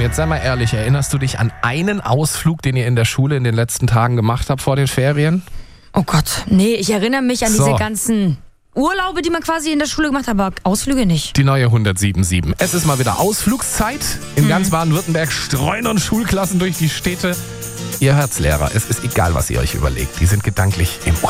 jetzt sei mal ehrlich, erinnerst du dich an einen Ausflug, den ihr in der Schule in den letzten Tagen gemacht habt vor den Ferien? Oh Gott, nee, ich erinnere mich an diese ganzen Urlaube, die man quasi in der Schule gemacht hat, aber Ausflüge nicht. Die neue 107.7. Es ist mal wieder Ausflugszeit. In ganz Baden-Württemberg streunern Schulklassen durch die Städte. Ihr hört's, Lehrer. Es ist egal, was ihr euch überlegt. Die sind gedanklich im Urlaub.